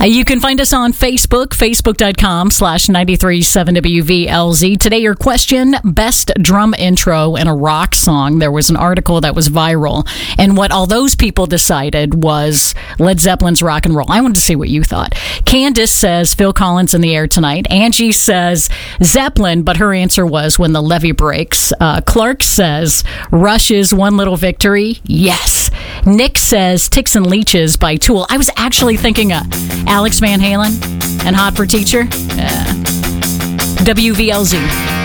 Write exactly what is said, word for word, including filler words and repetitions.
You can find us on Facebook, facebook.com slash 937 W V L Z. Today, your question, best drum intro in a rock song. There was an article that was viral, and what all those people decided was Led Zeppelin's Rock and Roll. I wanted to see what you thought. Candace says Phil Collins in the Air Tonight. Angie says Zeppelin, but her answer was When the Levee Breaks. Uh, Clark says Rush's One Little Victory. Yes. Nick says Ticks and Leeches by Tool. I was actually thinking of Alex Van Halen and Hot for Teacher. Uh, W V L Z.